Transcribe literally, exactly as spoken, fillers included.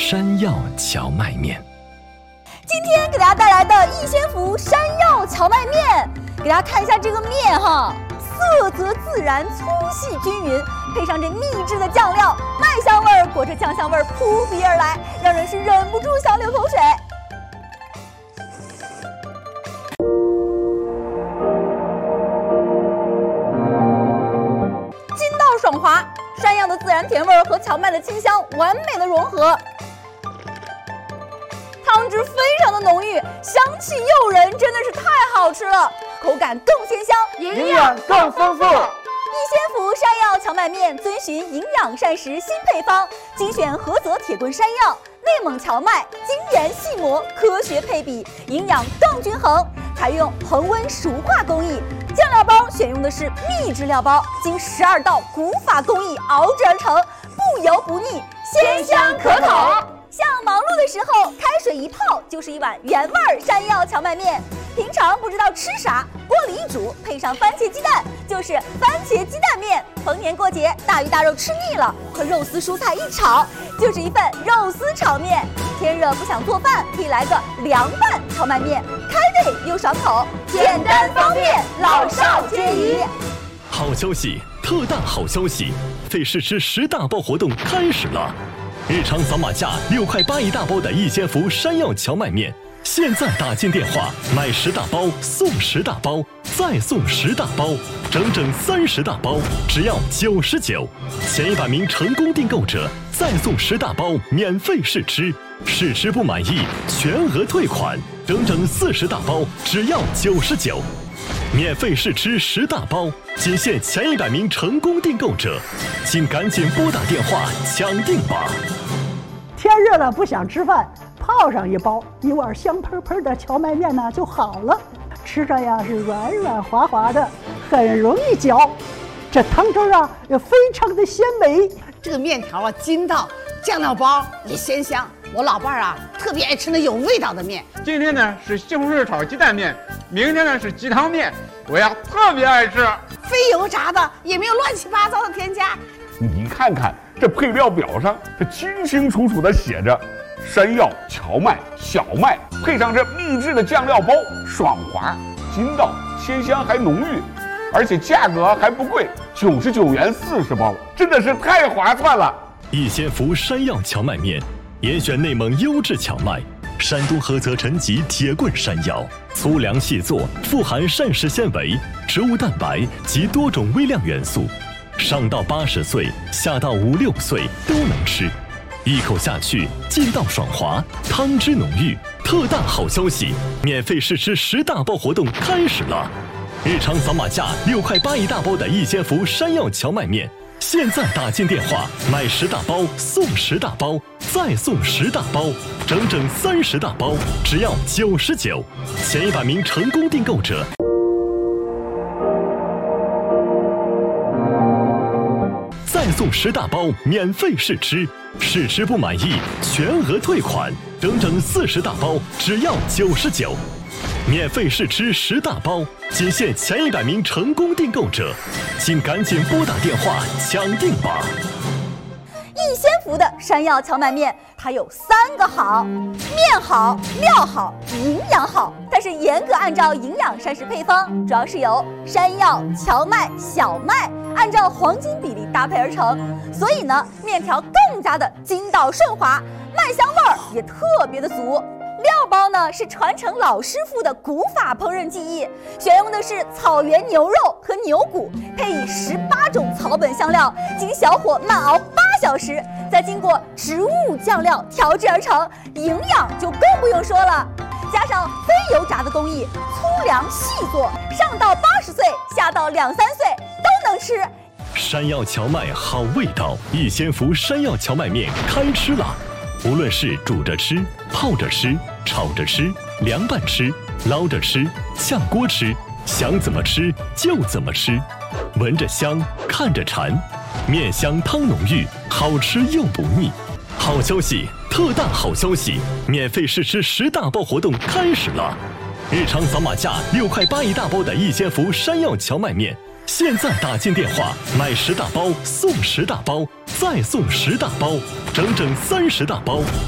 山药荞麦面。 今天给大家带来的逸仙福山药荞麦面，给大家看一下这个面哈，色泽自然，粗细均匀，配上这秘制的酱料，麦香味儿裹着酱香味儿扑鼻而来，让人是忍不住想流口水。筋道爽滑，山药的自然甜味儿和荞麦的清香完美的融合。汤汁非常的浓郁，香气诱人，真的是太好吃了，口感更鲜香， 营养更丰富。 逸仙福山药荞麦面遵循营养膳食新配方，精选菏泽铁墩山药、内蒙荞麦，精研细磨，科学配比，营养更均衡。采用恒温熟化工艺，酱料包选用的是秘制料包，经十二道古法工艺熬制而成，不油不腻，鲜香可口。像忙碌的时候，开水一泡就是一碗原味山药荞麦面。平常不知道吃啥，锅里一煮，配上番茄鸡蛋，就是番茄鸡蛋面。逢年过节，大鱼大肉吃腻了，和肉丝蔬菜一炒，就是一份肉丝炒面。天热不想做饭，可以来个凉拌荞麦面，开胃又爽口，简单方便，老少皆宜。 好消息，特大好消息！费试吃十大包活动开始了。日常扫码价六块八一大包的逸仙福山药荞麦面，现在打进电话买十大包送十大包，再送十大包，整整三十大包，只要九十九。前一百名成功订购者再送十大包免费试吃，试吃不满意全额退款，整整四十大包，只要九十九。免费试吃十大包，仅限前一百名成功订购者，请赶紧拨打电话抢订吧。 天热了不想吃饭，泡上一包一碗香喷喷的荞麦面呢就好了，吃着呀是软软滑滑的，很容易嚼。这汤汁啊也非常的鲜美， 这个面条啊筋道，酱料包也鲜香。我老伴儿啊特别爱吃那有味道的面。 今天呢是西红柿炒鸡蛋面，明天呢是鸡汤面，我呀特别爱吃， 非油炸的，也没有乱七八糟的添加。 你看看这配料表上，这清清楚楚的写着山药、荞麦、小麦，配上这秘制的酱料包，爽滑、筋道、鲜香还浓郁，而且价格还不贵，九十九元四十包，真的是太划算了。 逸仙福山药荞麦面，严选内蒙优质荞麦，山东菏泽陈集铁棍山药，粗粮细作，富含膳食纤维、植物蛋白及多种微量元素，上到八十岁，下到五六岁都能吃，一口下去劲道爽滑，汤汁浓郁。特大好消息，免费试吃十大包活动开始了。日常扫码价六块八一大包的逸仙福山药荞麦面，现在打进电话买十大包送十大包，再送十大包，整整三十大包，只要九十九。前一百名成功订购者再送十大包免费试吃，试吃不满意全额退款，整整四十大包，只要九十九。免费试吃十大包，仅限前一百名成功订购者，请赶紧拨打电话抢订吧。 逸仙福的山药荞麦面，它有三个好：面好、料好、营养好。但是严格按照营养膳食配方，主要是由山药、荞麦、小麦按照黄金比例搭配而成，所以呢，面条更加的筋道顺滑，麦香味儿也特别的足。料包呢是传承老师傅的古法烹饪技艺，选用的是草原牛肉和牛骨，配以十八种草本香料，经小火慢熬八小时，再经过植物酱料调制而成，营养就更不用说了。加上非油炸的工艺，粗粮细做，上到八十岁，下到两三岁都能吃。 山药荞麦好味道，逸仙福山药荞麦面开吃了。无论是煮着吃、泡着吃、炒着吃、凉拌吃、捞着吃、炝锅吃，想怎么吃就怎么吃，闻着香，看着馋，面香汤浓郁，好吃又不腻。好消息，特大好消息！免费试吃十大包活动开始了。日常扫码价六块八一大包的逸仙福山药荞麦面，现在打进电话买十大包送十大包，再送十大包，整整三十大包。